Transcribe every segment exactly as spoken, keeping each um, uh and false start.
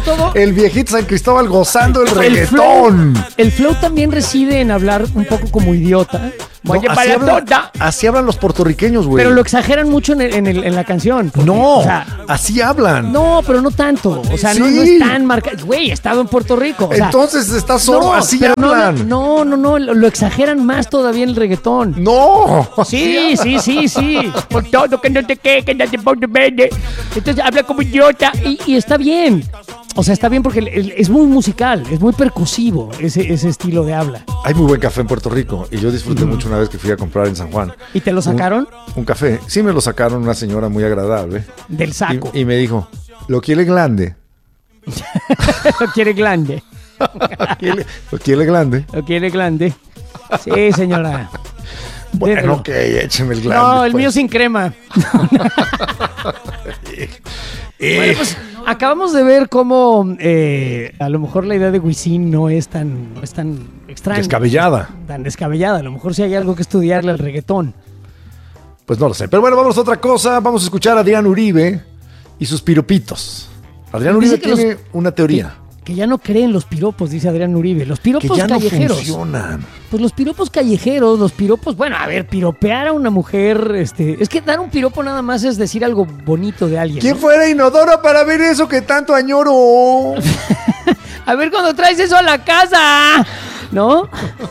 todo... El viejito San Cristóbal gozando el, el reggaetón. Flow, el flow también reside en hablar un poco como idiota. No, así, hablan, así hablan los puertorriqueños, güey. Pero lo exageran mucho en, el, en, el, en la canción. Porque, no, o sea, así hablan. No, pero no tanto. O sea, sí. no, no es tan marcado. Güey, he estado en Puerto Rico. O sea, entonces estás solo, no, así hablan. No, no, no, no, lo, lo exageran más todavía en el reggaetón. No. Sí, sí, sí, sí. Por todo que no te quede, que no te ponga verde. Entonces habla como idiota y, y está bien. O sea, está bien porque es muy musical, es muy percusivo ese, ese estilo de habla. Hay muy buen café en Puerto Rico y yo disfruté mm. mucho una vez que fui a comprar en San Juan. ¿Y te lo sacaron? Un, un café. Sí, me lo sacaron, una señora muy agradable. Del saco. Y, y me dijo, ¿lo quiere grande? Lo quiere grande. ¿Lo quiere grande? Lo quiere grande. Sí, señora. Bueno, ok, écheme el grande. No, el pues. mío sin crema. eh. Bueno, pues acabamos de ver cómo eh, a lo mejor la idea de Wisin no es tan, no es tan extraña. Descabellada. Tan descabellada. A lo mejor sí hay algo que estudiarle al reggaetón. Pues no lo sé. Pero bueno, vamos a otra cosa. Vamos a escuchar a Adrián Uribe y sus piropitos. Adrián Uribe tiene los, una teoría. Que, que ya no creen los piropos, dice Adrián Uribe. Los piropos que ya callejeros. No funcionan. Pues los piropos callejeros, los piropos, bueno, a ver, piropear a una mujer, este, es que dar un piropo nada más es decir algo bonito de alguien. ¿Quién ¿no? fuera Inodoro para ver eso que tanto añoro? A ver cuando traes eso a la casa, ¿no?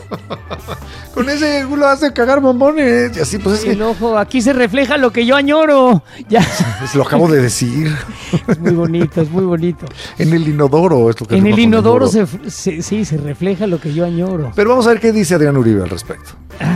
Con ese culo hace cagar bombones. Y así, pues es sí, que. El ojo, aquí se refleja lo que yo añoro. Ya. Se lo acabo de decir. Es muy bonito, es muy bonito. En el inodoro es lo que En el inodoro se, se, sí, se refleja lo que yo añoro. Pero vamos a ver qué dice Adrián Uribe al respecto.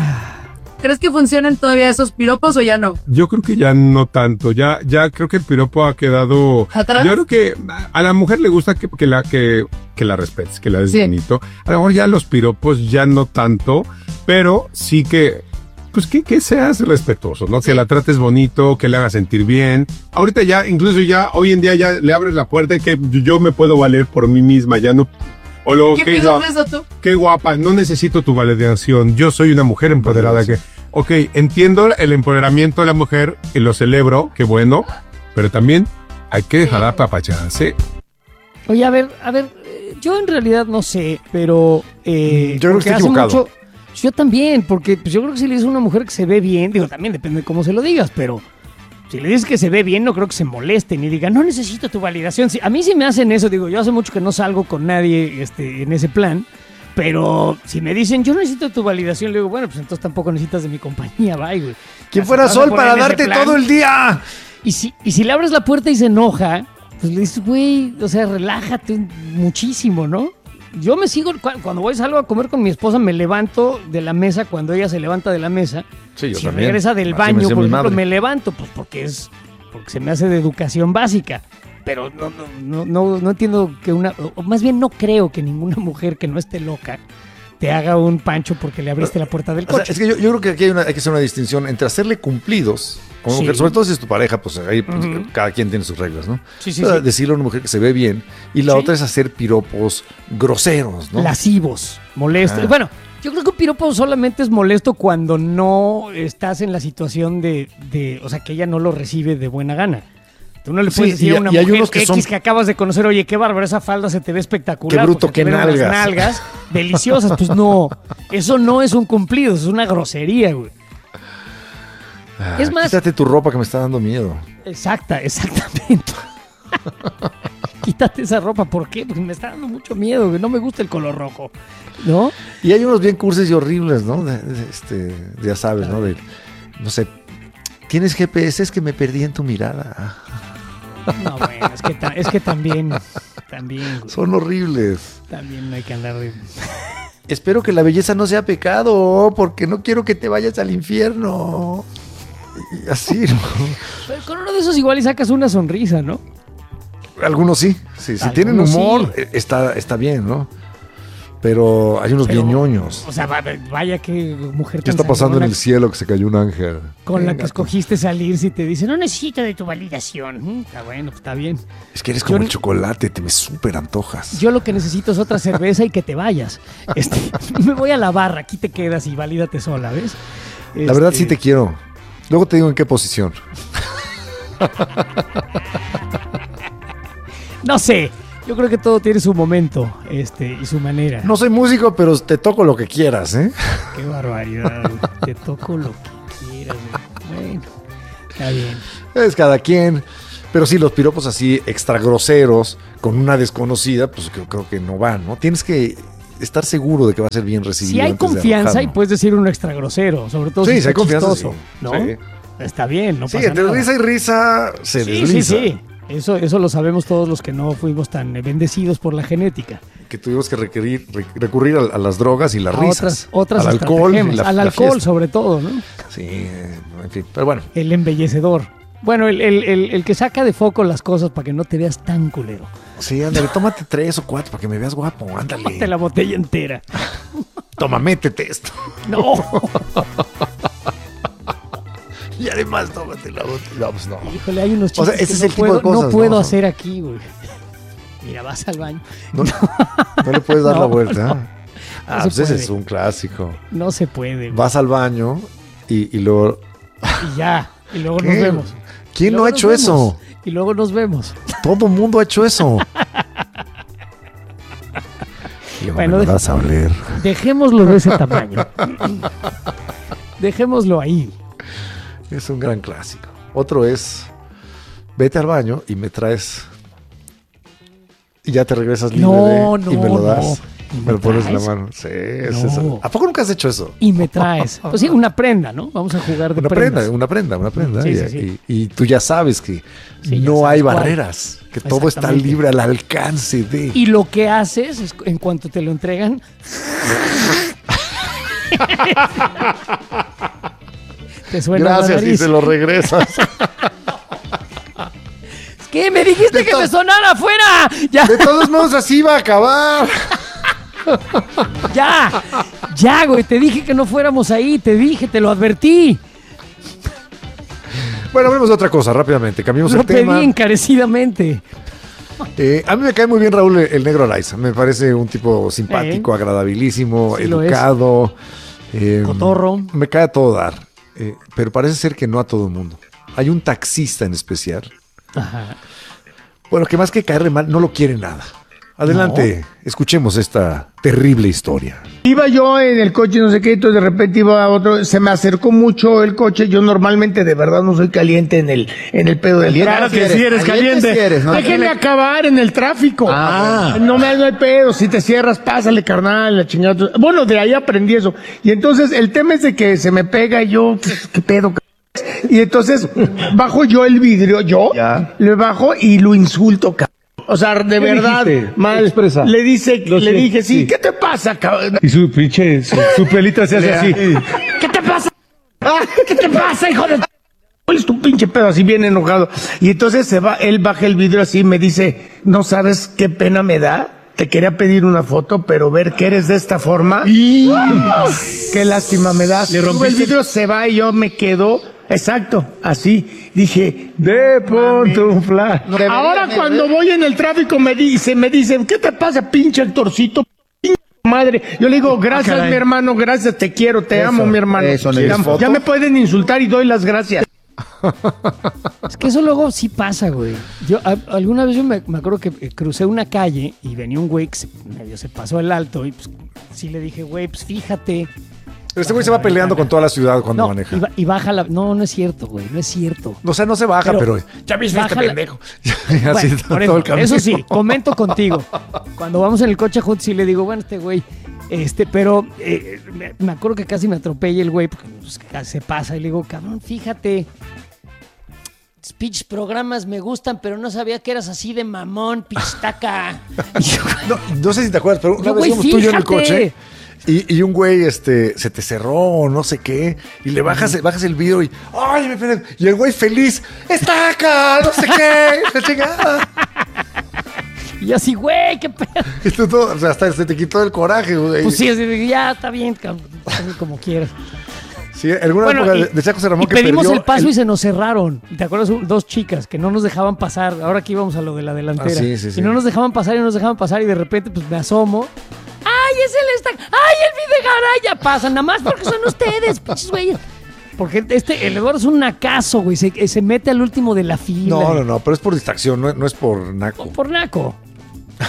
¿Crees que funcionan todavía esos piropos o ya no? Yo creo que ya no tanto. Ya, ya creo que el piropo ha quedado. ¿Atrás? Yo creo que a la mujer le gusta que, que la que, que la respetes, que la des sí. bonito. A lo mejor ya los piropos ya no tanto, pero sí que, pues que, que seas respetuoso, ¿no? Sí. Que la trates bonito, que le hagas sentir bien. Ahorita ya, incluso ya, hoy en día ya le abres la puerta y que yo me puedo valer por mí misma, ya no. O lo ¿Qué que piensas de eso tú? Qué guapa, no necesito tu validación. Yo soy una mujer empoderada que, ok, entiendo el empoderamiento de la mujer y lo celebro, qué bueno, pero también hay que dejar apapacharse. Oye, a ver, a ver, yo en realidad no sé, pero eh, yo creo que estoy equivocado. Mucho, yo también, porque pues, yo creo que si le dices a una mujer que se ve bien, digo, también depende de cómo se lo digas, pero si le dices que se ve bien, no creo que se moleste ni diga, no necesito tu validación. Si, a mí sí me hacen eso, digo, yo hace mucho que no salgo con nadie este, en ese plan, pero si me dicen, yo necesito tu validación, le digo, bueno, pues entonces tampoco necesitas de mi compañía, bye, güey. ¿Quién fuera Sol para darte todo el día? Y si, y si le abres la puerta y se enoja, pues le dices, güey, o sea, relájate muchísimo, ¿no? Yo me sigo, cuando voy salgo a comer con mi esposa, me levanto de la mesa cuando ella se levanta de la mesa. Sí, yo si también. regresa del Así baño, me por ejemplo, madre. me levanto, pues porque es porque se me hace de educación básica. Pero no, no, no, no entiendo que una, o más bien no creo que ninguna mujer que no esté loca te haga un pancho porque le abriste la puerta del coche. O sea, es que yo, yo creo que aquí hay, una, hay que hacer una distinción entre hacerle cumplidos como sí. mujer, sobre todo si es tu pareja, pues ahí pues, uh-huh. cada quien tiene sus reglas, ¿no? Sí, sí, o sea, sí. Decirle a una mujer que se ve bien y la sí. otra es hacer piropos groseros, ¿no? Lascivos, molestos. Ah. Bueno, yo creo que un piropo solamente es molesto cuando no estás en la situación de, de, o sea, que ella no lo recibe de buena gana. Tú no le puedes sí, decir y, a una mujer que X son... que acabas de conocer, oye, qué bárbaro, esa falda se te ve espectacular. Qué bruto, qué nalgas. Las nalgas deliciosas. Pues no, eso no es un cumplido, es una grosería, güey. Ah, es más... Quítate tu ropa que me está dando miedo. Exacta, exactamente. Quítate esa ropa, ¿por qué? Porque me está dando mucho miedo, güey. No me gusta el color rojo, ¿no? Y hay unos bien cursis y horribles, ¿no? De, de, este, ya sabes, ¿no? De, no sé, ¿tienes G P S? Es que me perdí en tu mirada. No, bueno, es que, ta- es que también, también. Güey. Son horribles. También no hay que andar de... Espero que la belleza no sea pecado, porque no quiero que te vayas al infierno. Y así, ¿no? Pero con uno de esos igual y sacas una sonrisa, ¿no? Algunos sí. sí si Algunos tienen humor, sí. está, está bien, ¿no? Pero hay unos Pero, bien ñoños. O sea, vaya que mujer ¿Qué está pasando en el cielo que se cayó un ángel? Con Venga, la que escogiste salir si te dice, no necesito de tu validación. Mm, está bueno, pues está bien. Es que eres como yo, el chocolate, te me súper antojas. Yo lo que necesito es otra cerveza y que te vayas. Este, me voy a la barra, aquí te quedas y valídate sola, ¿ves? La este... verdad sí te quiero. Luego te digo en qué posición. No sé. Yo creo que todo tiene su momento, este, y su manera. No soy músico, pero te toco lo que quieras, ¿eh? Qué barbaridad. Te toco lo que quieras. Güey. Bueno, está bien. Es cada quien. Pero sí, los piropos así extra groseros con una desconocida, pues creo, creo que no van, ¿no? Tienes que estar seguro de que va a ser bien recibido. Si hay antes de confianza arrojarlo. y puedes decir un extra grosero, sobre todo Sí, si si hay está confianza, chistoso, sí. ¿no? Sí. Está bien, no Sí, pasa entre nada. risa y risa se Sí, desliza. sí, sí. Eso, eso lo sabemos todos los que no fuimos tan bendecidos por la genética. Que tuvimos que requerir, re- recurrir a, a las drogas y las A risas. otras, otras al alcohol. y estratagemas, la- al la alcohol fiesta. sobre todo, ¿no? Sí, eh, en fin. Pero bueno, El embellecedor. Bueno, el, el, el, el que saca de foco las cosas para que no te veas tan culero. sí, ándale, tómate tres o cuatro para que me veas guapo, ándale. Tómate la botella entera. Toma, métete esto. No. Y además, tómate la botella. No, pues no. Híjole, hay unos O sea, chistes ese que es no el tipo puedo, de cosas, no puedo ¿no? hacer aquí, güey. Mira, vas al baño. No, no le puedes dar No, la vuelta. no. ¿eh? Ah, No pues se ese puede. es un clásico. No se puede, güey. Vas al baño y, y luego... Y ya. Y luego ¿Qué? nos vemos. ¿Quién Y no luego ha nos hecho vemos. eso? Y luego nos vemos. Todo el mundo ha hecho eso. Y luego Bueno, me lo deja- vas a oler. Dejémoslo de ese tamaño. Dejémoslo ahí. Es un gran clásico. Otro es, vete al baño y me traes... Y ya te regresas libre No, de- y no, me lo no. das. ¿Y Me me lo pones en la traes? mano. Sí, es No. eso. ¿A poco nunca has hecho eso? Y me traes. Pues sí, una prenda, ¿no? Vamos a jugar de Una prendas. prenda, una prenda, una prenda. Sí, y, sí, sí. y- y tú ya sabes que Sí, ya no sabes hay cuál. barreras, que todo está Exactamente. libre al alcance de... Y lo que haces es, en cuanto te lo entregan... te suena la Gracias y nariz. se lo regresas. ¿Qué? Me dijiste De que to- me sonara afuera. Ya, De todos modos así va a acabar. ya, ya, güey. Te dije que no fuéramos ahí. Te dije, te lo advertí. Bueno, hablemos de otra cosa rápidamente. Cambiamos Lo el tema. pedí encarecidamente. Eh, a mí me cae muy bien Raúl el Negro Araiza. Me parece un tipo simpático, agradabilísimo, Sí lo es. educado. eh, Cotorro. Me cae a todo dar. Eh, pero parece ser que no a todo el mundo. Hay un taxista en especial. Ajá. Bueno, que más que caerle mal, no lo quiere nada. Adelante, escuchemos esta terrible historia. Iba yo en el coche, no sé qué, entonces de repente iba otro, se me acercó mucho el coche. Yo normalmente de verdad no soy caliente en el, en el pedo del Claro que sí eres caliente. Sí eres, ¿no? Déjenme acabar en el tráfico. Ah. No me no hay pedo, si te cierras, pásale, carnal, la chingada. Bueno, de ahí aprendí eso. Y entonces el tema es de que se me pega y yo, ¿qué pedo? c-? Y entonces bajo yo el vidrio, yo Ya. le bajo y lo insulto, cabrón. O sea, de verdad, dijiste? mal. Expresa. Le dice, Lo le sé, dije, sí, sí. ¿qué te pasa, cabrón? Y su pinche, su, su pelito se hace así. ¿Qué te pasa? Ah, ¿Qué te pasa, hijo de... ¿Cuál es tu pinche pedo? Así bien enojado. Y entonces se va, él baja el vidrio así y me dice, ¿no sabes qué pena me da? Te quería pedir una foto, pero ver que eres de esta forma. Qué lástima me das. Le Sube el rompiste- vidrio, se va y yo me quedo. Exacto, así. Dije, De punto flash. ahora cuando voy en el tráfico me dice, me dicen, ¿qué te pasa, pinche actorcito? Pinche madre. Yo le digo, gracias, caray. mi hermano, gracias, te quiero, te amo, mi hermano. eso, ya, ¿quieres foto? ya me pueden insultar y doy las gracias. Es que eso luego sí pasa, güey. Yo a- alguna vez yo me, me acuerdo que eh, crucé una calle y venía un güey que se, medio se pasó el alto y pues sí le dije, güey, pues fíjate. Pero este güey se va peleando con toda la ciudad cuando No, maneja. y, ba- y baja la... No, no es cierto, güey, no es cierto. O sea, no se baja, pero, Pero- ya viste este baja la- pendejo. Y así Bueno, todo por el eso, camino. eso sí, comento contigo. Cuando vamos en el coche juntos sí le digo, bueno, este güey, este, pero eh, me, me acuerdo que casi me atropella el güey porque pues, casi se pasa y le digo, cabrón, fíjate, speech programas me gustan, pero no sabía que eras así de mamón, pistaca. Y yo, No, no sé si te acuerdas, pero una Yo, vez güey, íbamos tú y yo en el fíjate. coche y, y un güey este, se te cerró o no sé qué y le bajas, bajas el vidrio y ¡ay, me pendejo! Y el güey feliz ¡está acá! No sé qué, la chingada. y yo así, güey, qué pedo. Y tú todo, o sea, hasta se te quitó el coraje, güey. Pues sí, así de, ya está bien, cabrón, hazle como quieras. Sí, alguna Bueno, época y- de- decía José Ramón y que pedimos perdió el paso y se nos cerraron. ¿Te acuerdas? Un- Dos chicas que no nos dejaban pasar. Ahora que íbamos a lo de la delantera. Ah, sí, sí, sí. Y no nos dejaban pasar y no nos dejaban pasar. Y de repente, pues me asomo. ¡Ay, es el esta! ¡Ay, el Videgaray! Ya pasan, nada más porque son ustedes, pinches güeyes. Porque este, el Eduardo es un nacazo, güey. Se, se mete al último de la fila. No, no, no, pero es por distracción, no, no es por naco. Por naco.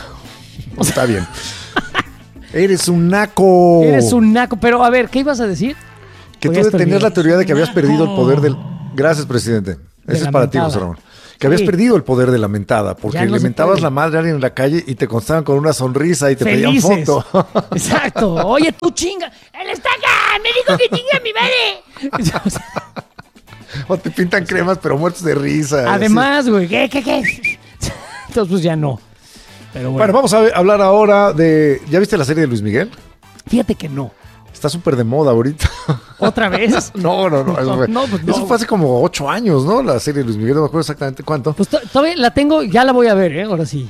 Está bien. Eres un naco. Eres un naco. Pero a ver, ¿qué ibas a decir? Que tú Podías tenías perder. la teoría de que habías perdido el poder del... Gracias, presidente. Ese la es para ti, mentada. José Ramón. Que habías Sí. perdido el poder de la mentada, porque Ya no le se mentabas puede. la madre a alguien en la calle y te constaban con una sonrisa y te Felices. pedían foto. Exacto. Oye, tú chinga. ¡Él está acá! ¡Me dijo que chinga mi madre! O sea, O te pintan cremas, pero muertos de risa. además, güey, ¿qué, qué, qué? Entonces, pues ya no. Pero Sí. bueno, Bueno, vamos a hablar ahora de... ¿Ya viste la serie de Luis Miguel? fíjate que no. Está súper de moda ahorita. ¿Otra vez? No, no, no. Eso, No, fue, no, pues no. eso fue hace como ocho años, ¿no? La serie de Luis Miguel, no me acuerdo exactamente cuánto. Pues to- todavía la tengo, ya la voy a ver, ¿eh? Ahora sí.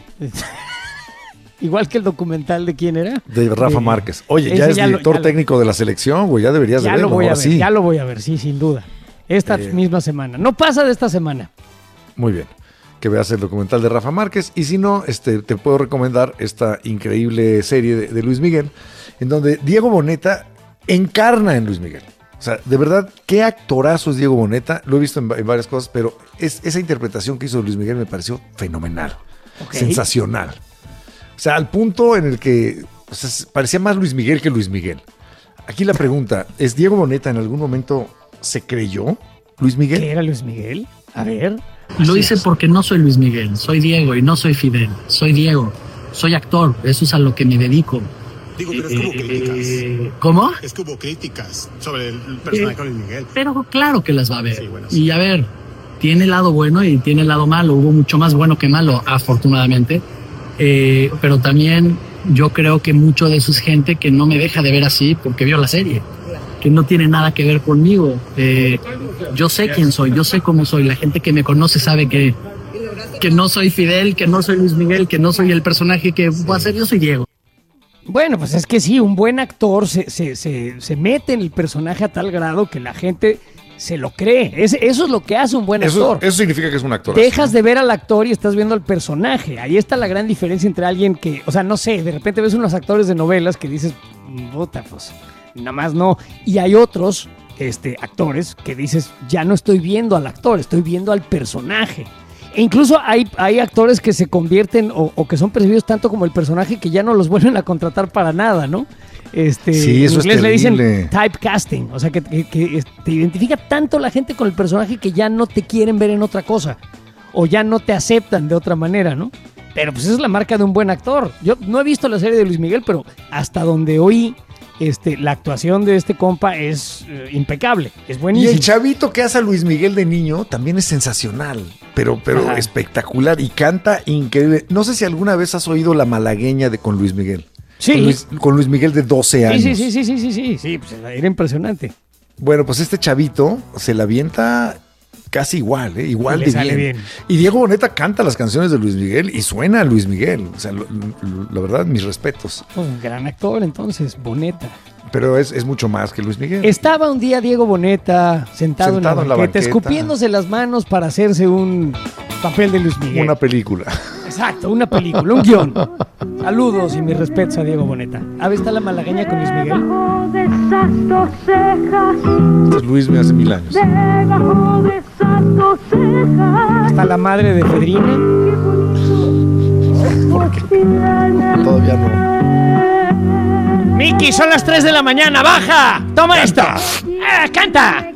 Igual que el documental de quién era. De Rafa Eh, Márquez. Oye, ese ya es ya lo- director ya lo- técnico de la selección, güey. Ya deberías de Ya verlo. lo voy a ahora ver, sí. ya lo voy a ver, sí, sin duda. Esta Eh. misma semana. No pasa de esta semana. Muy bien. Que veas el documental de Rafa Márquez. Y si no, este, te puedo recomendar esta increíble serie de, de Luis Miguel, en donde Diego Boneta encarna en Luis Miguel. O sea, de verdad, qué actorazo es Diego Boneta. Lo he visto en, va- en varias cosas, pero es, esa interpretación que hizo Luis Miguel me pareció fenomenal. Ok. Sensacional. O sea, al punto en el que o sea, s- parecía más Luis Miguel que Luis Miguel. Aquí la pregunta, ¿es Diego Boneta en algún momento se creyó Luis Miguel? ¿Qué era Luis Miguel? A ver. Lo hice porque no soy Luis Miguel, soy Diego y no soy Fidel, soy Diego, soy actor, eso es a lo que me dedico. Digo, pero es que hubo críticas. Eh, ¿Cómo? Es que hubo críticas sobre el personaje de Luis Miguel. Pero claro que las va a haber. Sí, bueno, sí. Y a ver, tiene el lado bueno y tiene el lado malo, hubo mucho más bueno que malo, afortunadamente. Eh, pero también yo creo que mucho de eso es gente que no me deja de ver así porque vio la serie, que no tiene nada que ver conmigo. Eh, yo sé quién soy, yo sé cómo soy, la gente que me conoce sabe que, que no soy Fidel, que no soy Luis Miguel, que no soy el personaje que voy a ser, yo soy Diego. Bueno, pues es que sí, un buen actor se, se, se, se mete en el personaje a tal grado que la gente se lo cree. Es- eso es lo que hace un buen Eso, actor. eso significa que es un actor. Dejas de ver al actor y estás viendo al personaje. Ahí está la gran diferencia entre alguien que, o sea, no sé, de repente ves unos actores de novelas que dices, puta, pues, nada más no. Y hay otros este, actores que dices, ya no estoy viendo al actor, estoy viendo al personaje. E incluso hay, hay actores que se convierten o, o que son percibidos tanto como el personaje que ya no los vuelven a contratar para nada, ¿no? Este, Sí, eso en es inglés le dicen terrible. typecasting, o sea, que, que- que te identifica tanto la gente con el personaje que ya no te quieren ver en otra cosa o ya no te aceptan de otra manera, ¿no? Pero pues esa es la marca de un buen actor. Yo no he visto la serie de Luis Miguel, pero hasta donde oí, este, la actuación de este compa es eh, impecable, es Y buenísimo. el chavito que hace a Luis Miguel de niño también es sensacional, pero, pero Ajá. espectacular y canta increíble. No sé si alguna vez has oído la malagueña de con Luis Miguel. Sí. Con Luis, con Luis Miguel de doce años. Sí, sí, sí, sí, sí, sí, sí, sí, pues era impresionante. Bueno, pues este chavito se la avienta casi igual, ¿eh? Igual Le de sale bien. bien. Y Diego Boneta canta las canciones de Luis Miguel y suena a Luis Miguel. O sea, lo- lo- la verdad, mis respetos. Pues, un gran actor, entonces, Boneta. Pero es, es mucho más que Luis Miguel. Estaba un día Diego Boneta sentado, Sentado en, la en la banqueta, banqueta. escupiéndose las manos para hacerse un papel de Luis Miguel. Una película. Exacto, una película, un guión. Saludos y mis respetos a Diego Boneta. A ver, está la malagueña con Luis Miguel. Debajo de esas dos cejas, Este es Luis me hace mil años. debajo de esas dos cejas. Está la madre de Fedrina. Todavía no. Miki, son las tres de la mañana, baja. Toma esto. Ah, canta.